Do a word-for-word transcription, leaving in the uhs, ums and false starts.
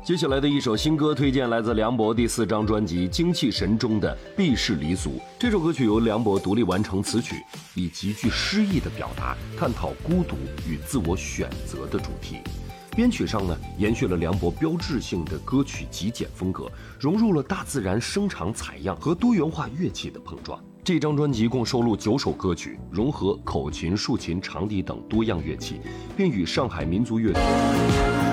接下来的一首新歌推荐来自梁博第四张专辑《精气神》中的《避世离俗》。这首歌曲由梁博独立完成词曲，以极具诗意的表达探讨孤独与自我选择的主题。编曲上呢，延续了梁博标志性的歌曲极简风格，融入了大自然声场采样和多元化乐器的碰撞。这张专辑共收录九首歌曲，融合口琴、竖琴、长笛等多样乐器，并与上海民族乐团